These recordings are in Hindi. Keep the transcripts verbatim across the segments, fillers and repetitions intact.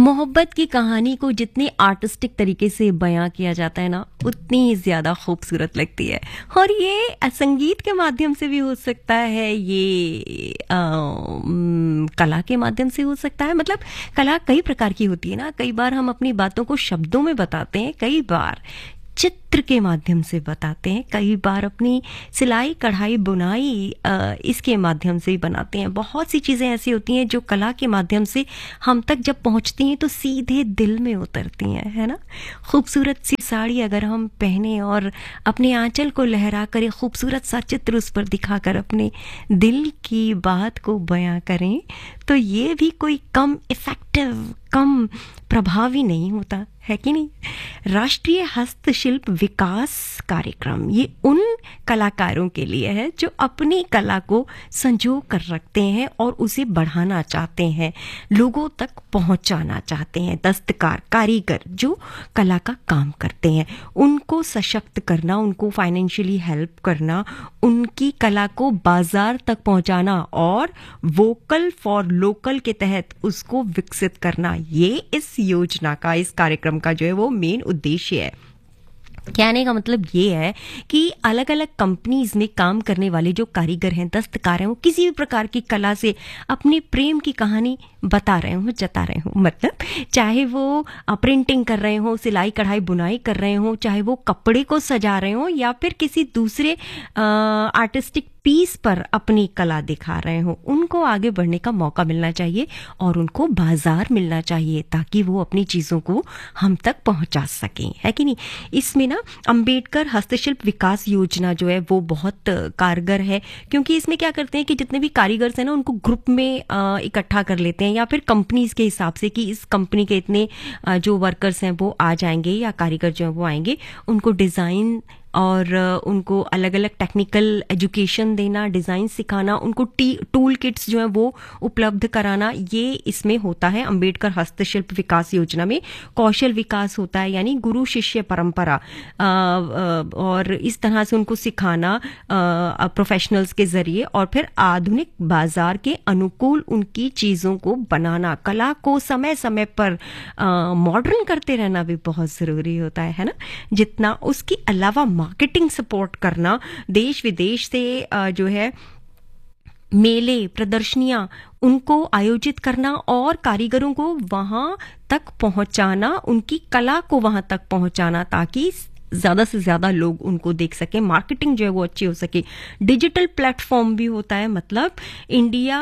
मोहब्बत की कहानी को जितने आर्टिस्टिक तरीके से बयां किया जाता है ना, उतनी ही ज़्यादा खूबसूरत लगती है। और ये संगीत के माध्यम से भी हो सकता है, ये आ, म, कला के माध्यम से हो सकता है। मतलब कला कई प्रकार की होती है ना। कई बार हम अपनी बातों को शब्दों में बताते हैं, कई बार चित्र के माध्यम से बताते हैं, कई बार अपनी सिलाई कढ़ाई बुनाई आ, इसके माध्यम से बनाते हैं। बहुत सी चीज़ें ऐसी होती हैं जो कला के माध्यम से हम तक जब पहुंचती हैं तो सीधे दिल में उतरती हैं, है ना। खूबसूरत सी साड़ी अगर हम पहने और अपने आंचल को लहरा कर एक खूबसूरत सा चित्र उस पर दिखाकर अपने दिल की बात को बयां करें, तो ये भी कोई कम इफेक्टिव, कम प्रभावी नहीं होता है कि नहीं। राष्ट्रीय हस्तशिल्प विकास कार्यक्रम ये उन कलाकारों के लिए है जो अपनी कला को संजो कर रखते हैं और उसे बढ़ाना चाहते हैं, लोगों तक पहुंचाना चाहते हैं। दस्तकार, कारीगर जो कला का काम करते हैं, उनको सशक्त करना, उनको फाइनेंशियली हेल्प करना, उनकी कला को बाजार तक पहुंचाना और वोकल फॉर लोकल के तहत उसको विकसित करना, ये इस योजना का, इस कार्यक्रम का जो है वो मेन उद्देश्य है। कहने का मतलब ये है कि अलग अलग कंपनीज में काम करने वाले जो कारीगर हैं, दस्तकार हैं, वो किसी भी प्रकार की कला से अपने प्रेम की कहानी बता रहे हो, जता रहे हो। मतलब चाहे वो प्रिंटिंग कर रहे हो, सिलाई कढ़ाई बुनाई कर रहे हो, चाहे वो कपड़े को सजा रहे हो या फिर किसी दूसरे आर्टिस्टिक पीस पर अपनी कला दिखा रहे हो, उनको आगे बढ़ने का मौका मिलना चाहिए और उनको बाजार मिलना चाहिए ताकि वो अपनी चीज़ों को हम तक पहुंचा सकें, है कि नहीं। इसमें ना अंबेडकर हस्तशिल्प विकास योजना जो है वो बहुत कारगर है, क्योंकि इसमें क्या करते हैं कि जितने भी कारीगर हैं ना, उनको ग्रुप में इकट्ठा कर लेते हैं या फिर कंपनीज के हिसाब से कि इस कंपनी के इतने जो वर्कर्स हैं वो आ जाएंगे या कारीगर जो है वो आएंगे, उनको डिज़ाइन और उनको अलग अलग टेक्निकल एजुकेशन देना, डिज़ाइन सिखाना, उनको टी टूल किट्स जो है वो उपलब्ध कराना, ये इसमें होता है। अंबेडकर हस्तशिल्प विकास योजना में कौशल विकास होता है, यानी गुरु शिष्य परंपरा, आ, आ, और इस तरह से उनको सिखाना प्रोफेशनल्स के जरिए, और फिर आधुनिक बाजार के अनुकूल उनकी चीज़ों को बनाना। कला को समय समय पर मॉडर्न करते रहना भी बहुत ज़रूरी होता है, है ना। जितना उसके अलावा मार्केटिंग सपोर्ट करना, देश विदेश से जो है मेले, प्रदर्शनियां उनको आयोजित करना और कारीगरों को वहां तक पहुंचाना, उनकी कला को वहां तक पहुंचाना ताकि ज़्यादा से ज़्यादा लोग उनको देख सकें, मार्केटिंग जो है वो अच्छी हो सके। डिजिटल प्लेटफॉर्म भी होता है, मतलब इंडिया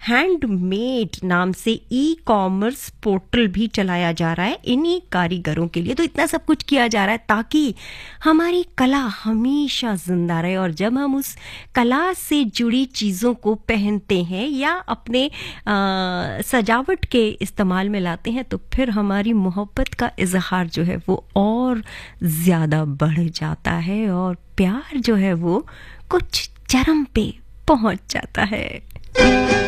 हैंडमेड नाम से ई कॉमर्स पोर्टल भी चलाया जा रहा है इन्हीं कारीगरों के लिए। तो इतना सब कुछ किया जा रहा है ताकि हमारी कला हमेशा जिंदा रहे, और जब हम उस कला से जुड़ी चीज़ों को पहनते हैं या अपने आ, सजावट के इस्तेमाल में लाते हैं, तो फिर हमारी मोहब्बत का इजहार जो है वो और ज़्यादा बढ़ जाता है और प्यार जो है वो कुछ चरम पे पहुंच जाता है।